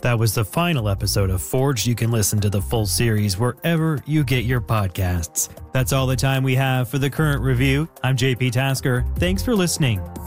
That was the final episode of Forged. You can listen to the full series wherever you get your podcasts. That's all the time we have for the current review. I'm JP Tasker. Thanks for listening.